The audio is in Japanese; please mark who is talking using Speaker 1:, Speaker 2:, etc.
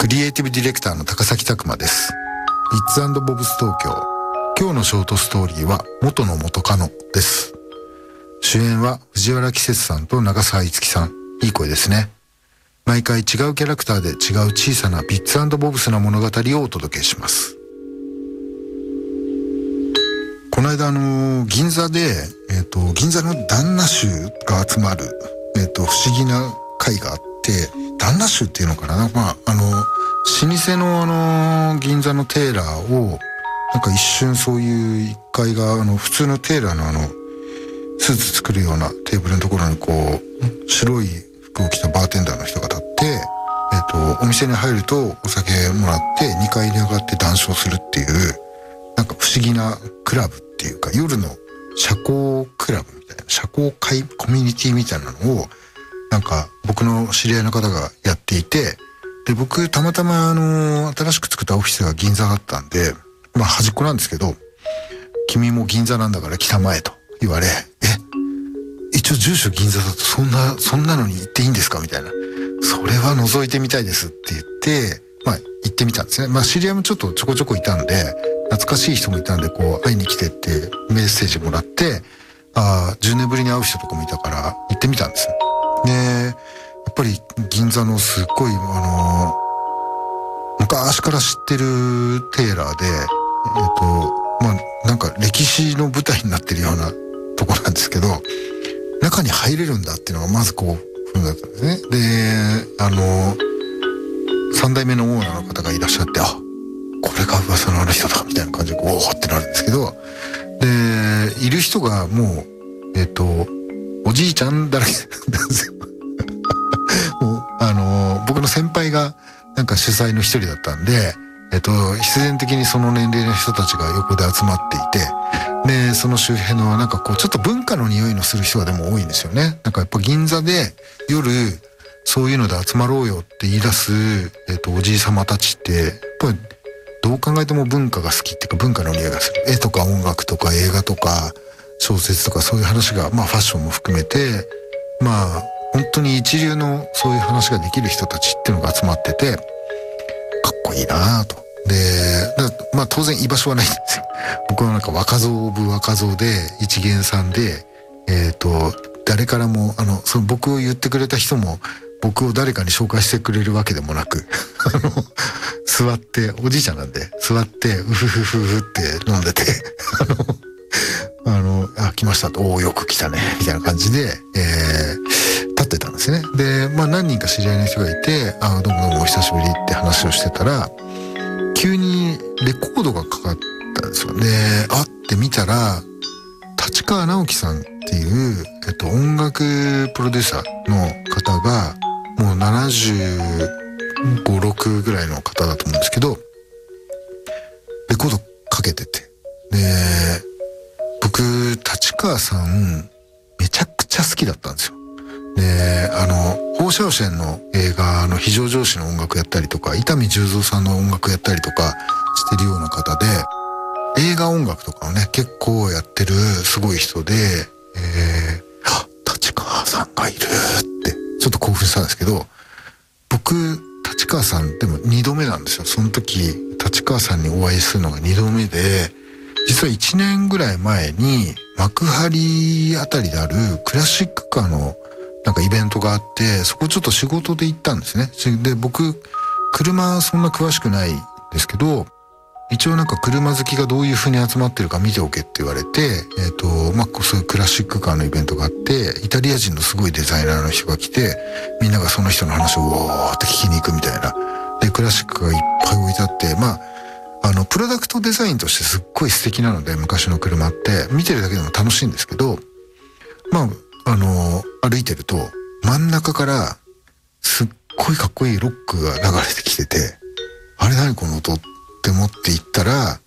Speaker 1: クリエイティブディレクターの高崎拓磨です。ビッツ&ボブス東京。今日のショートストーリーは元の元カノです。主演は藤原季節さんと長澤いつきさん。いい声ですね。毎回違うキャラクターで違う小さなビッツ&ボブスな物語をお届けします。この間銀座で、銀座の旦那衆が集まる、不思議な会があって、旦那衆っていうのかな、老舗の銀座のテーラーをなんか一瞬そういう一階が普通のテーラーのスーツ作るようなテーブルのところにこう白い服を着たバーテンダーの人が立って、お店に入るとお酒もらって2階に上がって談笑するっていうなんか不思議なクラブっていうか夜の社交クラブみたいな社交会コミュニティみたいなのをなんか僕の知り合いの方がやっていて、で僕たまたま新しく作ったオフィスが銀座だったんで、まあ端っこなんですけど、君も銀座なんだから来たまえと言われ、一応住所銀座だとそんなのに行っていいんですかみたいな、それは覗いてみたいですって言ってまあ行ってみたんですね。まあ知り合いもちょこちょこいたんで懐かしい人もいたんでこう会いに来てってメッセージもらって、10年ぶりに会う人とかもいたから行ってみたんですよ。でやっぱり銀座のすっごい昔から知ってるテーラーでまあなんか歴史の舞台になってるようなところなんですけど、中に入れるんだっていうのがまずこうだったんですね。で3代目のオーナーの方がいらっしゃって、これが噂のあの人だみたいな感じでおーってなるんですけど、でいる人がもうおじいちゃんだらけなんですよ。もう僕の先輩がなんか主催の一人だったんで、必然的にその年齢の人たちが横で集まっていて、でその周辺のなんかこうちょっと文化の匂いのする人がでも多いんですよね。なんかやっぱ銀座で夜そういうので集まろうよって言い出す、おじいさまたちってやっぱりどう考えても文化が好きっていうか文化の匂いがする。絵とか音楽とか映画とか小説とかそういう話がまあファッションも含めてまあ本当に一流のそういう話ができる人たちっていうのが集まっててかっこいいなぁと。でまあ当然居場所はないんですよ。僕はなんか若造オブ若造で一元さんで誰からもその僕を言ってくれた人も僕を誰かに紹介してくれるわけでもなく座っておじいちゃんなんで座ってうふふふふって飲んでて来ましたと、おーよく来たねみたいな感じで、立ってたんですね。でまあ何人か知り合いの人がいて、どうもどうもお久しぶりって話をしてたら急にレコードがかかったんですよ。でって見たら立川直樹さんっていう、音楽プロデューサーの方がもう75、6ぐらいの方だと思うんですけどレコードかけてて、で僕立川さんめちゃくちゃ好きだったんですよ。で放射線の映画の非常上司の音楽やったりとか伊丹十三さんの音楽やったりとかしてるような方で、映画音楽とかをね結構やってるすごい人で、立川さんがいるってちょっと興奮したんですけど、僕立川さんでも2度目なんですよ。その時立川さんにお会いするのが2度目で、実は1年ぐらい前に幕張あたりであるクラシックカーのなんかイベントがあって、そこちょっと仕事で行ったんですね。で僕車そんな詳しくないんですけど、一応なんか車好きがどういう風に集まってるか見ておけって言われて、まあそういうクラシックカーのイベントがあって、イタリア人のすごいデザイナーの人が来て、みんながその人の話をわーって聞きに行くみたいな。でクラシックがいっぱい置いてあって、まあプロダクトデザインとしてすっごい素敵なので、昔の車って見てるだけでも楽しいんですけど、まあ歩いてると真ん中からすっごいかっこいいロックが流れてきてて、あれ何この音って思って行ったら、